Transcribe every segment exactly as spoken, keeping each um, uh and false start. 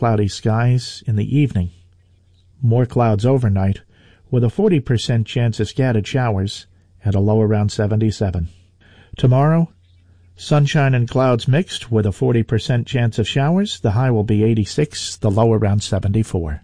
cloudy skies in the evening. More clouds overnight, with a forty percent chance of scattered showers at a low around seventy-seven. Tomorrow, sunshine and clouds mixed with a forty percent chance of showers. The high will be eighty-six, the low around seventy-four.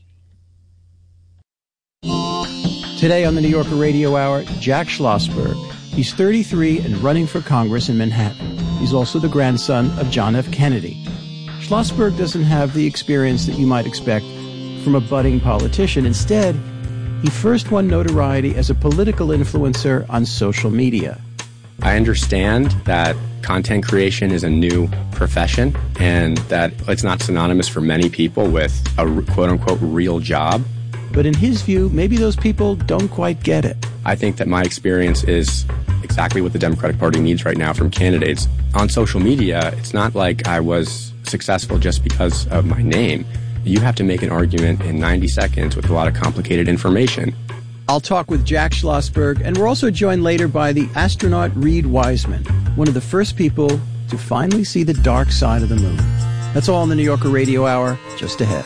Today on the New Yorker Radio Hour, Jack Schlossberg. He's thirty-three and running for Congress in Manhattan. He's also the grandson of John F. Kennedy. Schlossberg doesn't have the experience that you might expect from a budding politician. Instead, he first won notoriety as a political influencer on social media. I understand that content creation is a new profession and that it's not synonymous for many people with a quote-unquote real job. But in his view, maybe those people don't quite get it. I think that my experience is exactly what the Democratic Party needs right now from candidates. On social media, it's not like I was successful just because of my name. You have to make an argument in ninety seconds with a lot of complicated information. I'll talk with Jack Schlossberg, and we're also joined later by the astronaut Reid Wiseman, one of the first people to finally see the dark side of the moon. That's all in the New Yorker Radio Hour, just ahead.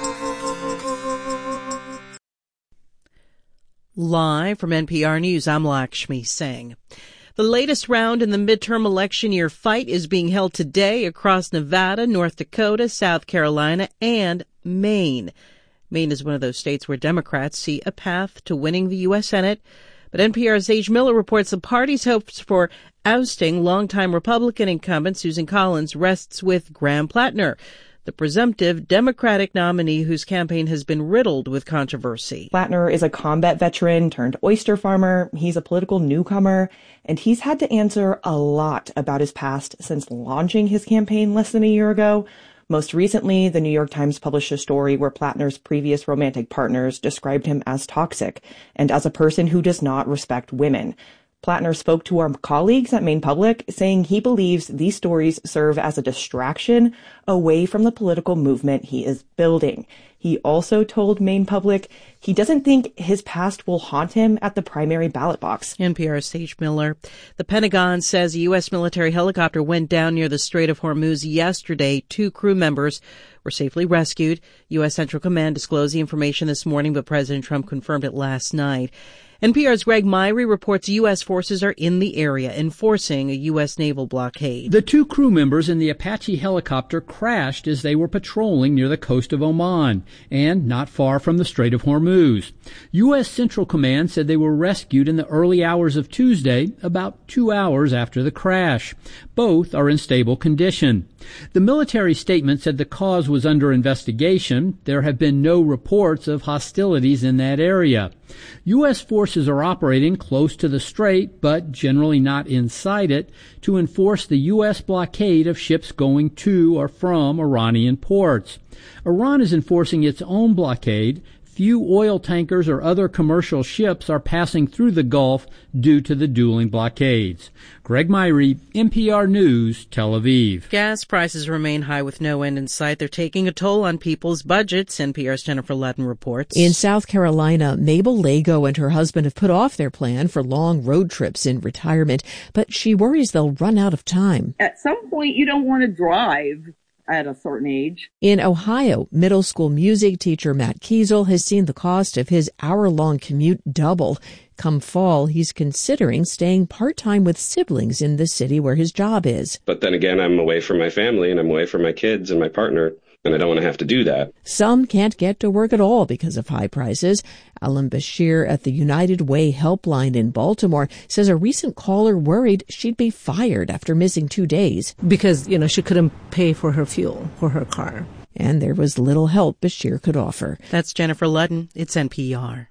Live from N P R News, I'm Lakshmi Singh. The latest round in the midterm election year fight is being held today across Nevada, North Dakota, South Carolina, and Maine. Maine is one of those states where Democrats see a path to winning the U S Senate. But N P R's Sage Miller reports the party's hopes for ousting longtime Republican incumbent Susan Collins rests with Graham Plattner, the presumptive Democratic nominee whose campaign has been riddled with controversy. Plattner is a combat veteran turned oyster farmer. He's a political newcomer, and he's had to answer a lot about his past since launching his campaign less than a year ago. Most recently, the New York Times published a story where Plattner's previous romantic partners described him as toxic and as a person who does not respect women. Plattner spoke to our colleagues at Maine Public, saying he believes these stories serve as a distraction away from the political movement he is building. He also told Maine Public he doesn't think his past will haunt him at the primary ballot box. N P R's Sage Miller. The Pentagon says a U S military helicopter went down near the Strait of Hormuz yesterday. Two crew members were safely rescued. U S Central Command disclosed the information this morning, but President Trump confirmed it last night. N P R's Greg Myrie reports U S forces are in the area enforcing a U S naval blockade. The two crew members in the Apache helicopter crashed as they were patrolling near the coast of Oman and not far from the Strait of Hormuz. U S Central Command said they were rescued in the early hours of Tuesday, about two hours after the crash. Both are in stable condition. The military statement said the cause was under investigation. There have been no reports of hostilities in that area. U S forces are operating close to the strait, but generally not inside it, to enforce the U S blockade of ships going to or from Iranian ports. Iran is enforcing its own blockade. Few oil tankers or other commercial ships are passing through the Gulf due to the dueling blockades. Greg Myrie, N P R News, Tel Aviv. Gas prices remain high with no end in sight. They're taking a toll on people's budgets, N P R's Jennifer Ludden reports. In South Carolina, Mabel Lago and her husband have put off their plan for long road trips in retirement, but she worries they'll run out of time. At some point, you don't want to drive at a certain age. In Ohio, middle school music teacher Matt Kiesel has seen the cost of his hour-long commute double. Come fall, he's considering staying part-time with siblings in the city where his job is. But then again, I'm away from my family and I'm away from my kids and my partner, and I don't want to have to do that. Some can't get to work at all because of high prices. Alan Bashir at the United Way Helpline in Baltimore says a recent caller worried she'd be fired after missing two days. Because, you know, she couldn't pay for her fuel for her car. And there was little help Bashir could offer. That's Jennifer Ludden. It's N P R.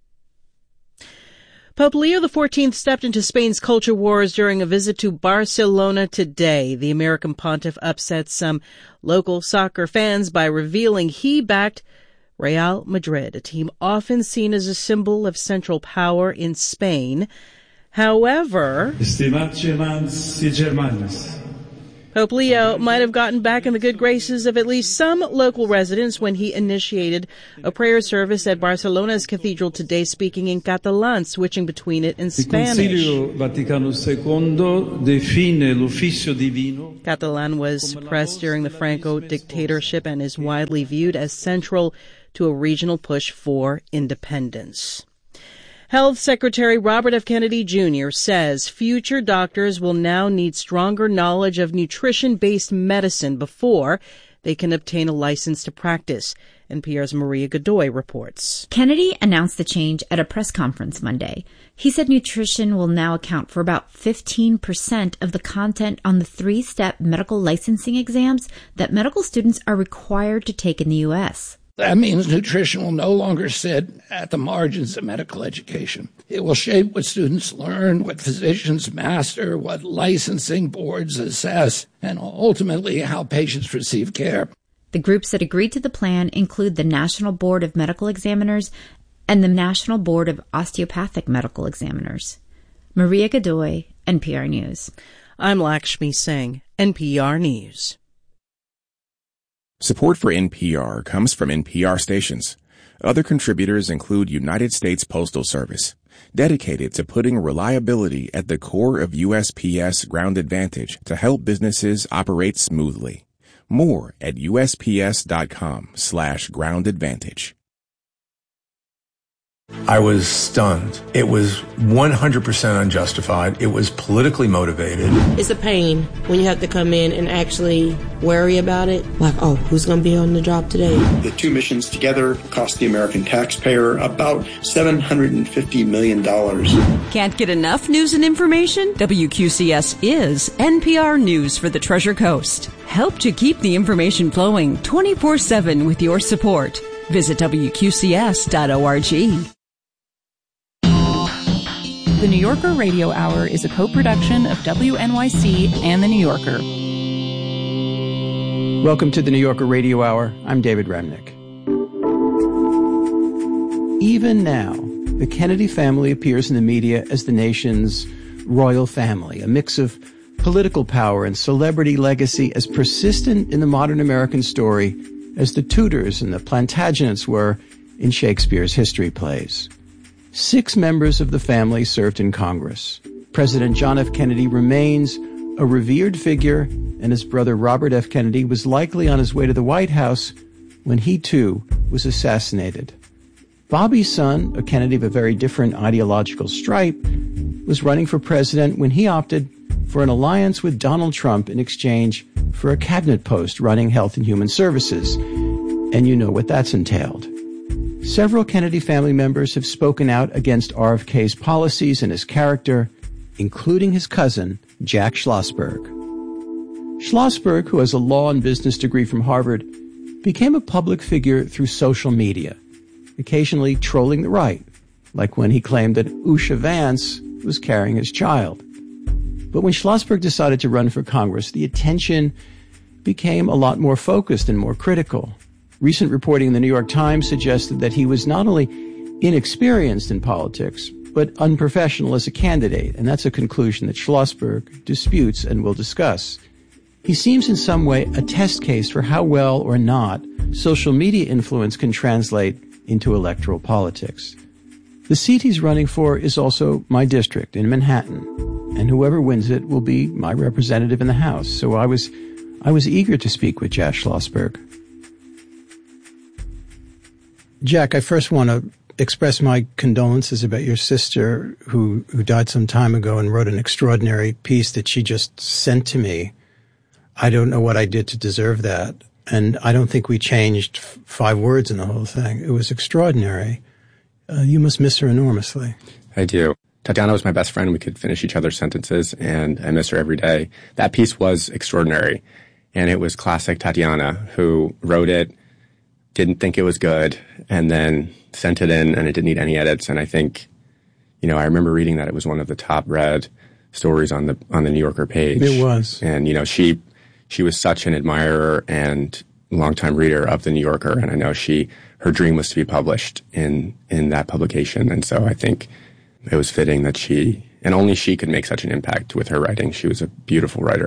Pope Leo the fourteenth stepped into Spain's culture wars during a visit to Barcelona today. The American pontiff upset some local soccer fans by revealing he backed Real Madrid, a team often seen as a symbol of central power in Spain. However, Estimați germans și germanes, Pope Leo might have gotten back in the good graces of at least some local residents when he initiated a prayer service at Barcelona's cathedral today, speaking in Catalan, switching between it and Spanish. Catalan was suppressed during the Franco dictatorship and is widely viewed as central to a regional push for independence. Health Secretary Robert F. Kennedy Junior says future doctors will now need stronger knowledge of nutrition-based medicine before they can obtain a license to practice. N P R's Maria Godoy reports. Kennedy announced the change at a press conference Monday. He said nutrition will now account for about fifteen percent of the content on the three-step medical licensing exams that medical students are required to take in the U S That means nutrition will no longer sit at the margins of medical education. It will shape what students learn, what physicians master, what licensing boards assess, and ultimately how patients receive care. The groups that agreed to the plan include the National Board of Medical Examiners and the National Board of Osteopathic Medical Examiners. Maria Godoy, N P R News. I'm Lakshmi Singh, N P R News. Support for N P R comes from N P R stations. Other contributors include United States Postal Service, dedicated to putting reliability at the core of U S P S Ground Advantage to help businesses operate smoothly. More at usps.com slash ground advantage. I was stunned. It was one hundred percent unjustified. It was politically motivated. It's a pain when you have to come in and actually worry about it. Like, oh, who's going to be on the job today? The two missions together cost the American taxpayer about seven hundred fifty million dollars. Can't get enough news and information? W Q C S is N P R News for the Treasure Coast. Help to keep the information flowing twenty-four seven with your support. Visit W Q C S dot org. The New Yorker Radio Hour is a co-production of W N Y C and The New Yorker. Welcome to the New Yorker Radio Hour. I'm David Remnick. Even now, the Kennedy family appears in the media as the nation's royal family, a mix of political power and celebrity legacy as persistent in the modern American story as the Tudors and the Plantagenets were in Shakespeare's history plays. Six members of the family served in Congress. President John F. Kennedy remains a revered figure, and his brother Robert F. Kennedy was likely on his way to the White House when he, too, was assassinated. Bobby's son, a Kennedy of a very different ideological stripe, was running for president when he opted for an alliance with Donald Trump in exchange for a cabinet post running Health and Human Services. And you know what that's entailed. Several Kennedy family members have spoken out against R F K's policies and his character, including his cousin, Jack Schlossberg. Schlossberg, who has a law and business degree from Harvard, became a public figure through social media, occasionally trolling the right, like when he claimed that Usha Vance was carrying his child. But when Schlossberg decided to run for Congress, the attention became a lot more focused and more critical. Recent reporting in the New York Times suggested that he was not only inexperienced in politics, but unprofessional as a candidate, and that's a conclusion that Schlossberg disputes and will discuss. He seems in some way a test case for how well or not social media influence can translate into electoral politics. The seat he's running for is also my district in Manhattan, and whoever wins it will be my representative in the House. So I was, I was eager to speak with Jack Schlossberg. Jack, I first want to express my condolences about your sister who, who died some time ago and wrote an extraordinary piece that she just sent to me. I don't know what I did to deserve that. And I don't think we changed f- five words in the whole thing. It was extraordinary. Uh, you must miss her enormously. I do. Tatiana was my best friend. We could finish each other's sentences, and I miss her every day. That piece was extraordinary, and it was classic Tatiana, who wrote it, didn't think it was good, and then sent it in, and it didn't need any edits. And I think, you know, I remember reading that it was one of the top read stories on the on the New Yorker page. It was. And, you know, she she was such an admirer and longtime reader of the New Yorker, and I know she her dream was to be published in in that publication. And so I think it was fitting that she, and only she could make such an impact with her writing. She was a beautiful writer.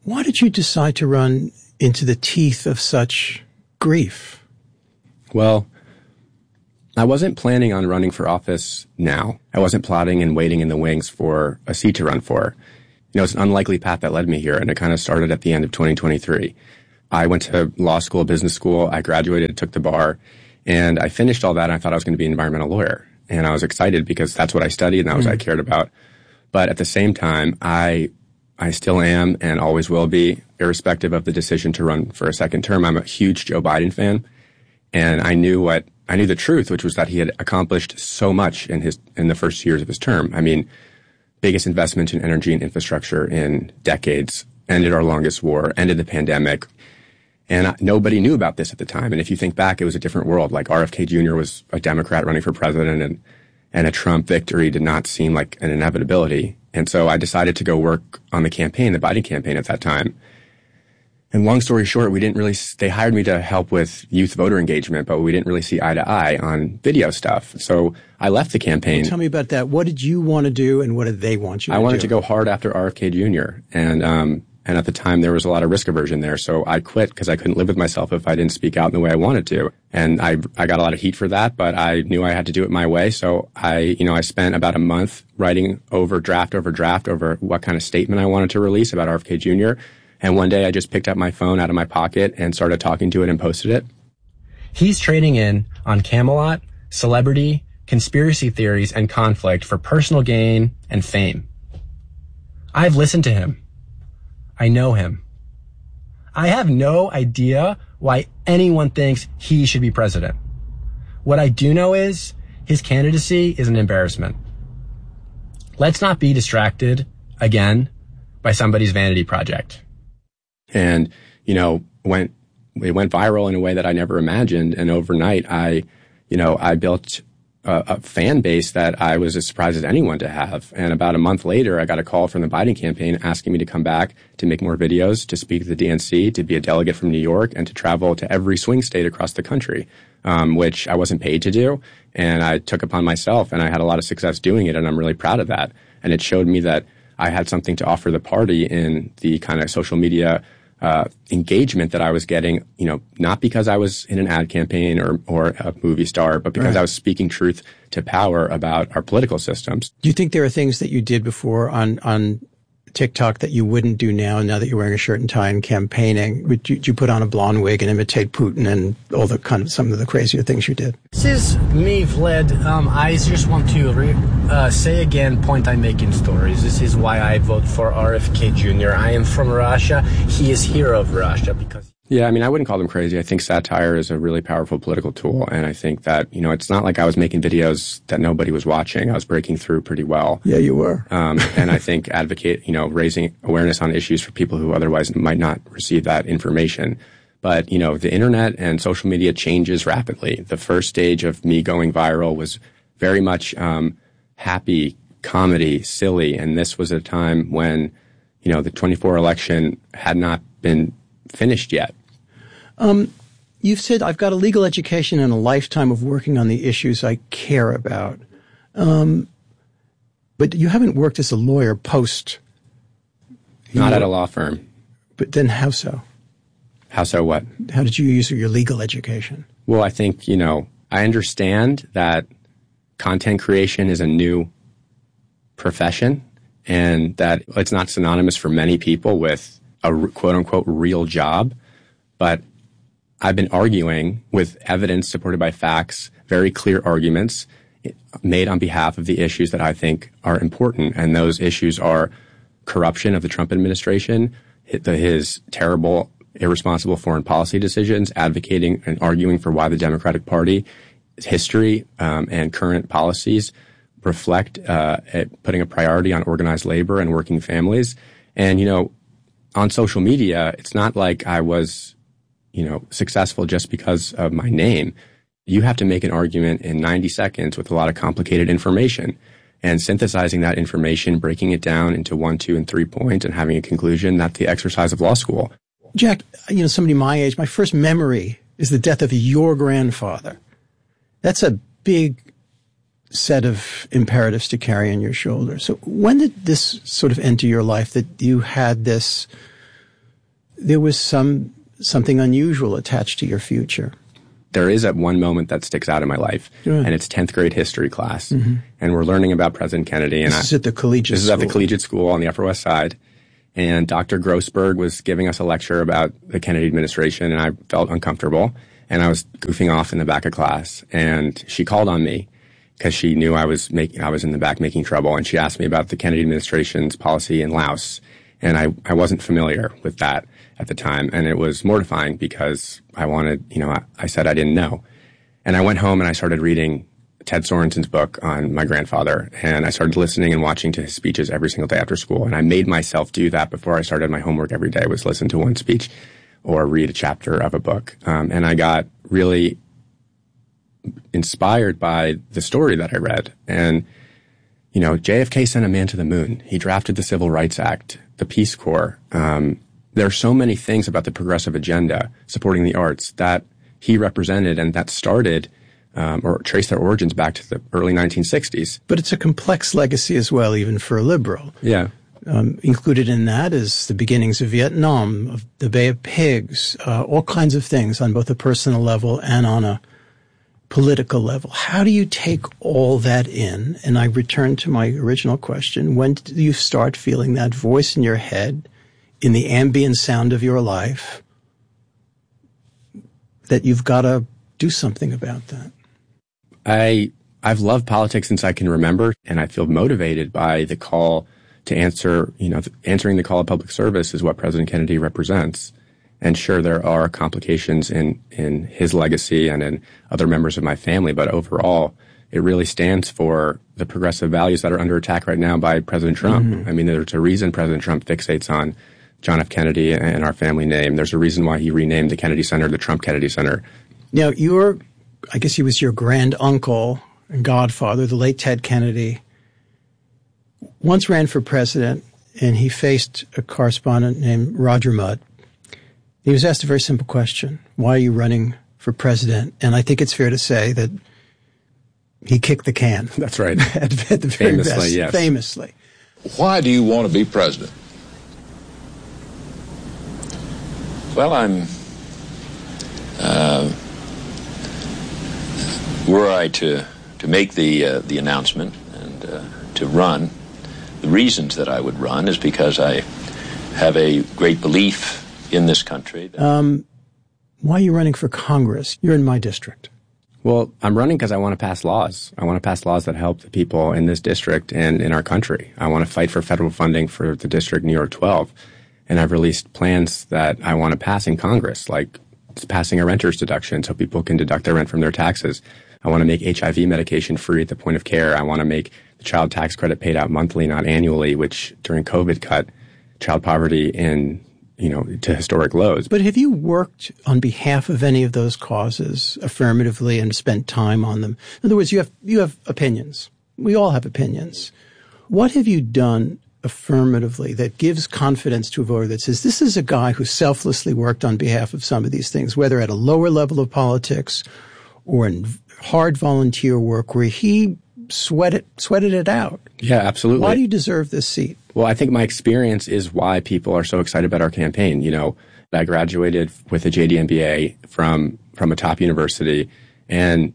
Why did you decide to run into the teeth of such grief? Well, I wasn't planning on running for office now. I wasn't plotting and waiting in the wings for a seat to run for. You know, it's an unlikely path that led me here, and it kind of started at the end of twenty twenty-three. I went to law school, business school. I graduated, took the bar, and I finished all that, and I thought I was going to be an environmental lawyer. And I was excited because that's what I studied and that was what I cared about. But at the same time, I I still am and always will be, irrespective of the decision to run for a second term. I'm a huge Joe Biden fan, and I knew what I knew the truth, which was that he had accomplished so much in his in the first years of his term. I mean, biggest investment in energy and infrastructure in decades, ended our longest war, ended the pandemic. And nobody knew about this at the time. And if you think back, it was a different world. Like R F K Junior was a Democrat running for president, and, and a Trump victory did not seem like an inevitability. And so I decided to go work on the campaign, the Biden campaign at that time. And long story short, we didn't really, they hired me to help with youth voter engagement, but we didn't really see eye to eye on video stuff. So I left the campaign. Well, tell me about that. What did you want to do and what did they want you to do? I wanted to go hard after R F K Junior And, um, And at the time, there was a lot of risk aversion there. So I quit because I couldn't live with myself if I didn't speak out in the way I wanted to. And I, I got a lot of heat for that, but I knew I had to do it my way. So I, you know, I spent about a month writing over draft over draft over what kind of statement I wanted to release about R F K Junior And one day I just picked up my phone out of my pocket and started talking to it and posted it. He's trading in on Camelot, celebrity, conspiracy theories, and conflict for personal gain and fame. I've listened to him. I know him. I have no idea why anyone thinks he should be president. What I do know is his candidacy is an embarrassment. Let's not be distracted, again, by somebody's vanity project. And, you know, went, it went viral in a way that I never imagined. And overnight, I, you know, I built a, a fan base that I was as surprised as anyone to have. And about a month later, I got a call from the Biden campaign asking me to come back to make more videos, to speak to the D N C, to be a delegate from New York, and to travel to every swing state across the country, um, which I wasn't paid to do. And I took upon myself, and I had a lot of success doing it, and I'm really proud of that. And it showed me that I had something to offer the party in the kind of social media uh engagement that I was getting, you know, not because I was in an ad campaign or or a movie star, but because right. I was speaking truth to power about our political systems. Do you think there are things that you did before on on TikTok that you wouldn't do now, now that you're wearing a shirt and tie and campaigning? Would you, you put on a blonde wig and imitate Putin and all the kind of some of the crazier things you did? This is me, Vlad. Um, I just want to re- uh, say again point I make in stories. This is why I vote for R F K Junior I am from Russia. He is hero of Russia because... Yeah, I mean, I wouldn't call them crazy. I think satire is a really powerful political tool. And I think that, you know, it's not like I was making videos that nobody was watching. I was breaking through pretty well. Yeah, you were. Um, and I think advocate, you know, raising awareness on issues for people who otherwise might not receive that information. But, you know, the internet and social media changes rapidly. The first stage of me going viral was very much um, happy, comedy, silly. And this was a time when, you know, the twenty-four election had not been finished yet. Um, you've said, I've got a legal education and a lifetime of working on the issues I care about. Um, but you haven't worked as a lawyer post. Not at a law firm. But then how so? How so what? How did you use your legal education? Well, I think, you know, I understand that content creation is a new profession and that it's not synonymous for many people with a quote unquote real job. But I've been arguing with evidence supported by facts, very clear arguments made on behalf of the issues that I think are important. And those issues are corruption of the Trump administration, his terrible, irresponsible foreign policy decisions, advocating and arguing for why the Democratic Party history um, and current policies reflect uh, putting a priority on organized labor and working families. And, you know, on social media, it's not like I was, you know, successful just because of my name. You have to make an argument in ninety seconds with a lot of complicated information. And synthesizing that information, breaking it down into one, two, and three points and having a conclusion, that's the exercise of law school. Jack, you know, somebody my age, my first memory is the death of your grandfather. That's a big set of imperatives to carry on your shoulders. So when did this sort of enter your life that you had this there was some something unusual attached to your future. There is at one moment that sticks out in my life, right. and it's tenth grade history class. Mm-hmm. And we're learning about President Kennedy. And this is I, at the collegiate This school. is at the collegiate school on the Upper West Side. And Doctor Grossberg was giving us a lecture about the Kennedy administration, and I felt uncomfortable. And I was goofing off in the back of class. And she called on me because she knew I was making, I was in the back making trouble. And she asked me about the Kennedy administration's policy in Laos. And I, I wasn't familiar with that at the time. And it was mortifying because I wanted, you know, I, I said I didn't know. And I went home and I started reading Ted Sorensen's book on my grandfather. And I started listening and watching to his speeches every single day after school. And I made myself do that before I started my homework every day, was listen to one speech or read a chapter of a book. Um, and I got really inspired by the story that I read. And, you know, J F K sent a man to the moon. He drafted the Civil Rights Act, the Peace Corps. Um, there are so many things about the progressive agenda supporting the arts that he represented and that started um, or traced their origins back to the early nineteen sixties. But it's a complex legacy as well, even for a liberal. Yeah. Um, included in that is the beginnings of Vietnam, of the Bay of Pigs, uh, all kinds of things on both a personal level and on a political level. How do you take all that in? And I return to my original question. When do you start feeling that voice in your head, in the ambient sound of your life, that you've got to do something about that? I, I've loved politics since I can remember, and I feel motivated by the call to answer, you know, answering the call of public service is what President Kennedy represents. And sure, there are complications in, in his legacy and in other members of my family, but overall, it really stands for the progressive values that are under attack right now by President Trump. Mm-hmm. I mean, there's a reason President Trump fixates on John F. Kennedy and our family name. There's a reason why he renamed the Kennedy Center the Trump Kennedy Center. Now, your, I guess he was your grand uncle and godfather, the late Ted Kennedy, once ran for president, and he faced a correspondent named Roger Mudd. He was asked a very simple question. Why are you running for president? And I think it's fair to say that he kicked the can. That's right. at, at the very Famously, best. yes. Famously. Why do you want to be president? Well, I'm, uh, were I to, to make the, uh, the announcement and uh, to run, the reasons that I would run is because I have a great belief in this country. That um, why are you running for Congress? You're in my district. Well, I'm running because I want to pass laws. I want to pass laws that help the people in this district and in our country. I want to fight for federal funding for the district New York twelve. And I've released plans that I want to pass in Congress, like passing a renter's deduction so people can deduct their rent from their taxes. I want to make H I V medication free at the point of care. I want to make the child tax credit paid out monthly, not annually, which during COVID cut child poverty in, you know, to historic lows. But have you worked on behalf of any of those causes affirmatively and spent time on them? In other words, you have, you have opinions. We all have opinions. What have you done affirmatively that gives confidence to a voter that says, this is a guy who selflessly worked on behalf of some of these things, whether at a lower level of politics or in hard volunteer work where he sweated, sweated it out? Yeah, absolutely. Why do you deserve this seat? Well, I think my experience is why people are so excited about our campaign. You know, I graduated with a J D M B A from, from a top university, and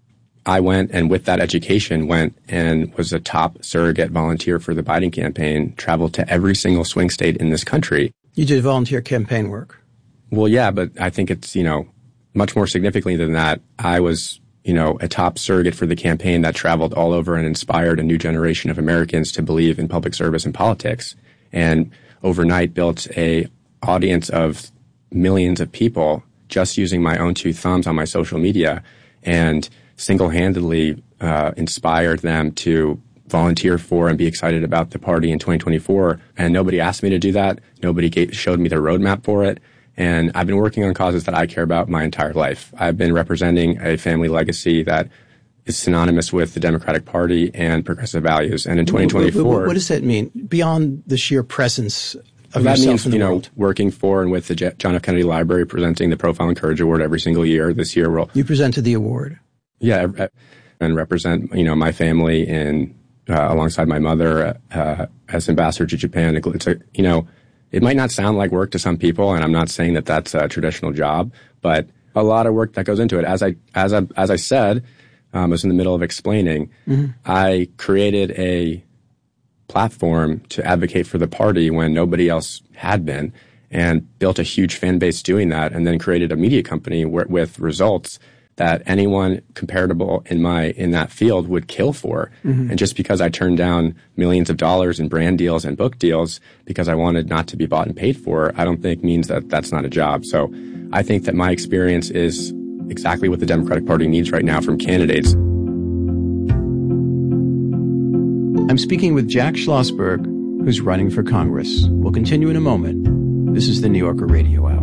I went and with that education went and was a top surrogate volunteer for the Biden campaign, traveled to every single swing state in this country. You did volunteer campaign work. Well, yeah, but I think it's, you know, much more significantly than that. I was, you know, a top surrogate for the campaign that traveled all over and inspired a new generation of Americans to believe in public service and politics, and overnight built a audience of millions of people just using my own two thumbs on my social media, and single-handedly uh, inspired them to volunteer for and be excited about the party in twenty twenty-four. And nobody asked me to do that. Nobody gave, showed me the roadmap for it. And I've been working on causes that I care about my entire life. I've been representing a family legacy that is synonymous with the Democratic Party and progressive values. And in twenty twenty-four... What, what, what does that mean? Beyond the sheer presence of that yourself means, in the you know, world. working for and with the J- John F. Kennedy Library, presenting the Profile and Courage Award every single year. This year we'll... You presented the award. Yeah, and represent, you know, my family in, uh, alongside my mother, uh, as ambassador to Japan. It's a, you know, It might not sound like work to some people, and I'm not saying that that's a traditional job, but a lot of work that goes into it. As I as I as I said, um, I was in the middle of explaining. Mm-hmm. I created a platform to advocate for the party when nobody else had been, and built a huge fan base doing that, and then created a media company where, with results that anyone comparable in my in that field would kill for. Mm-hmm. And just because I turned down millions of dollars in brand deals and book deals because I wanted not to be bought and paid for, I don't think means that that's not a job. So I think that my experience is exactly what the Democratic Party needs right now from candidates. I'm speaking with Jack Schlossberg, who's running for Congress. We'll continue in a moment. This is the New Yorker Radio Hour.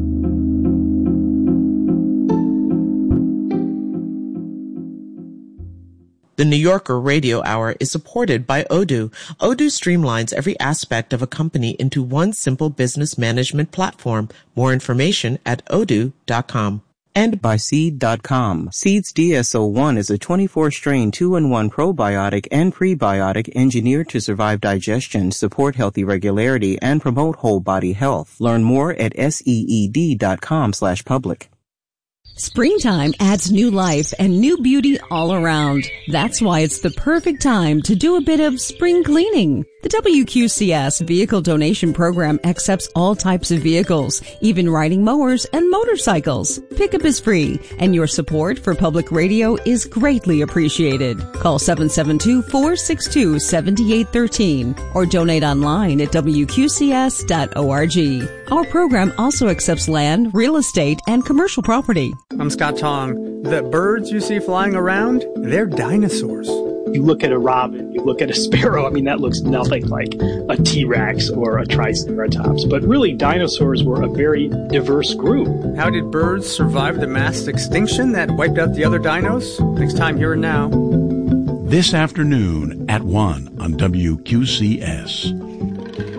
The New Yorker Radio Hour is supported by Odoo. Odoo streamlines every aspect of a company into one simple business management platform. More information at odoo dot com. And by Seed dot com. Seed's D S O one is a twenty-four strain two in one probiotic and prebiotic engineered to survive digestion, support healthy regularity, and promote whole body health. Learn more at seed dot com slash public. Springtime adds new life and new beauty all around. That's why it's the perfect time to do a bit of spring cleaning. The W Q C S Vehicle Donation Program accepts all types of vehicles, even riding mowers and motorcycles. Pickup is free, and your support for public radio is greatly appreciated. Call seven seven two, four six two, seven eight one three or donate online at w q c s dot org. Our program also accepts land, real estate, and commercial property. I'm Scott Tong. The birds you see flying around, they're dinosaurs. You look at a robin, you look at a sparrow, I mean, that looks nothing like a T-Rex or a Triceratops. But really, dinosaurs were a very diverse group. How did birds survive the mass extinction that wiped out the other dinos? Next time, Here and Now. This afternoon at one on W Q C S.